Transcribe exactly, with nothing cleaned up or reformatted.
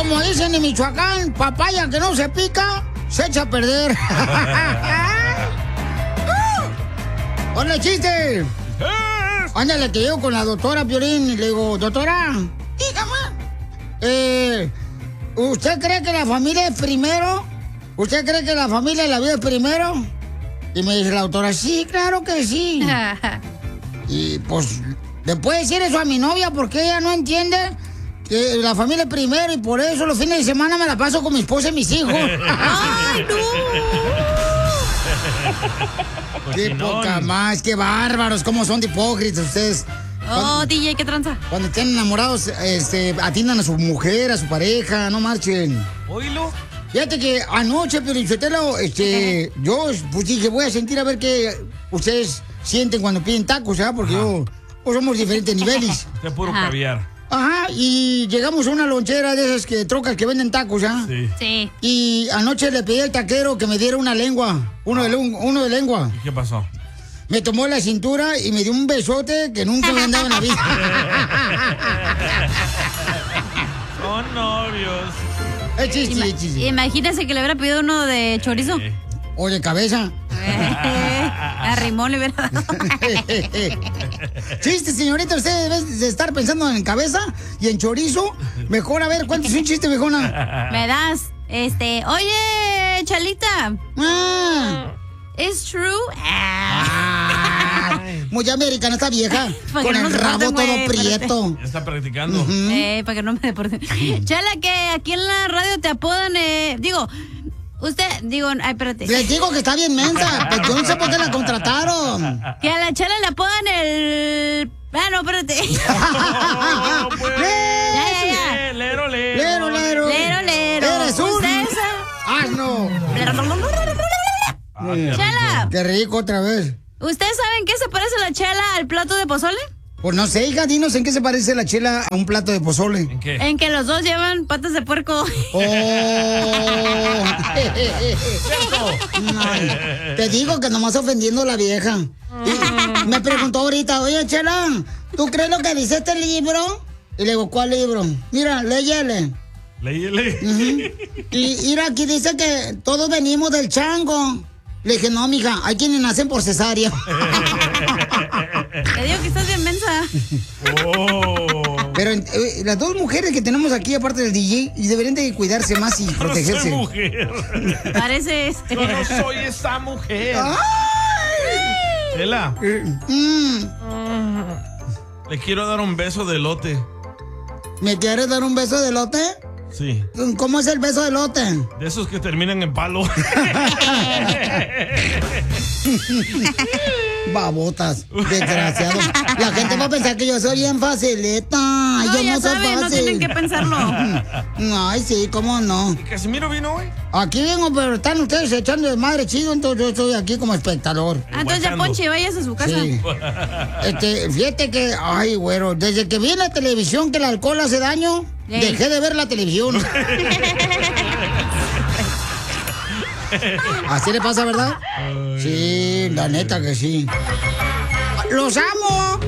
como dicen en Michoacán, papaya que no se pica, se echa a perder. ¡Hola, chiste! Ándale, que llego con la doctora Piolín y le digo, doctora, dígame. Eh, ¿Usted cree que la familia es primero? ¿Usted cree que la familia y la vida es primero? Y me dice la doctora, sí, claro que sí. Y pues, ¿le puede decir eso a mi novia? Porque ella no entiende que la familia es primero y por eso los fines de semana me la paso con mi esposa y mis hijos. ¡Ay, no! ¡Qué poca más! ¡Qué bárbaros! ¿Cómo son de hipócritas ustedes? Oh, D J, ¿qué tranza? Cuando estén enamorados, este, atiendan a su mujer, a su pareja, no marchen. Oílo. Fíjate que anoche, Piolinsotelo, este, yo pues dije, voy a sentir a ver qué ustedes sienten cuando piden tacos, ¿verdad? Porque Ajá. yo, pues somos diferentes niveles. De puro Ajá. caviar. Ajá, y llegamos a una lonchera de esas que trocas que venden tacos, ¿ah? Sí. Sí. Y anoche le pedí al taquero que me diera una lengua, uno, de, uno de lengua. ¿Y qué pasó? Me tomó la cintura y me dio un besote que nunca me han dado en la vida. Son novios. Es chiste, Ima- es chiste. Imagínese que le hubiera pedido uno de chorizo. Sí. O de cabeza. A Rimón le hubiera dado. Chiste, señorita, usted debe de estar pensando en cabeza y en chorizo. Mejor, a ver, cuéntese un chiste, viejona. Me das, este, oye, Chalita. Ah. ¿Es true? Ah, muy americana esta vieja. Para Con que no el se rabo corten, todo güey, prieto. Ya está practicando. Ujú. Eh, para que no me deporten. Chala, que aquí en la radio te apodan, eh, digo, usted, digo, ay, espérate. Les digo que está bien mensa, pero yo no sé por qué la contrataron. Que a la Chala le apodan el... Ah, no, espérate. No, pues. Ya, ya, ya. Lero, lero. Lero, lero. Lero, lero. Eres un... Usted es- ¡Ah, no! Ah, qué Chala, Qué rico otra vez. ¿ustedes saben qué se parece la chela al plato de pozole? Pues no sé, hija, dinos en qué se parece la chela a un plato de pozole. ¿En qué? En que los dos llevan patas de puerco. Oh. Ay, te digo que nomás ofendiendo a la vieja. Y me preguntó ahorita, oye, Chela, ¿tú crees lo que dice este libro? Y le digo, ¿cuál libro? Mira, léyele. Léyele. Uh-huh. Y mira, aquí dice que todos venimos del chango. Le dije, no, mija, hay quienes nacen por cesárea. Te digo que estás bien mensa. Oh. Pero eh, las dos mujeres que tenemos aquí, aparte del D J, y deberían de cuidarse más y Yo no protegerse. soy mujer. Pareces. Yo no soy esa mujer. Chela, Mm, le quiero dar un beso de elote. ¿Me quieres dar un beso de lote? Sí. ¿Cómo es el beso de lote? De esos que terminan en palo. Babotas, desgraciados. La gente va a pensar que yo soy bien facilita. No, yo ya no soy saben, no fácil. tienen que pensarlo. Ay, sí, cómo no. ¿Y Casimiro vino hoy? Aquí vengo, pero están ustedes echando de madre chido, entonces yo estoy aquí como espectador. Ah, entonces ya, Guachando. Ponche, vayas a su casa. Sí. Este, fíjate que, ay, güero, desde que vi en la televisión que el alcohol hace daño, Ey. dejé de ver la televisión. Así le pasa, ¿verdad? Sí, la neta que sí. ¡Los amo!